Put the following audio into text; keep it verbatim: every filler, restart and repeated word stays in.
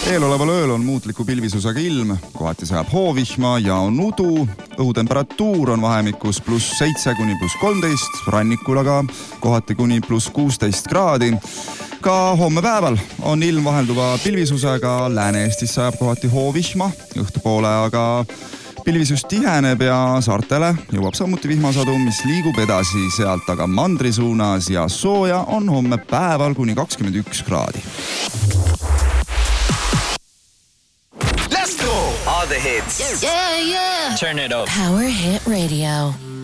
Eeloleval ööl on muutliku pilvisusega ilm, kohati sajab hoovihma ja on udu. Õhutemperatuur on vahemikus pluss seitse kuni pluss kolmteist, rannikul aga kohati kuni pluss kuusteist kraadi. Ka homme päeval on ilm vahelduva pilvisusega, Lääne-Eestis sajab kohati hoovihma, õhtupoole aga pilvisus tiheneb ja saartele jõuab samuti vihmasadu, mis liigub edasi sealt aga mandri suunas ja sooja on homme päeval kuni kakskümmend üks kraadi. Let's go! All the hits. Yeah, yeah. Turn it up. Power Hit Radio.